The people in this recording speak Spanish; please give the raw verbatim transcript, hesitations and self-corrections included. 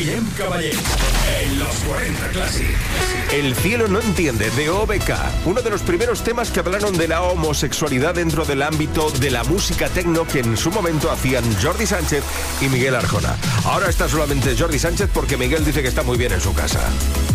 Guillem Caballé en los cuarenta Classic. El cielo no entiende, de O B K, uno de los primeros temas que hablaron de la homosexualidad dentro del ámbito de la música techno que en su momento hacían Jordi Sánchez y Miguel Arjona. Ahora está solamente Jordi Sánchez porque Miguel dice que está muy bien en su casa.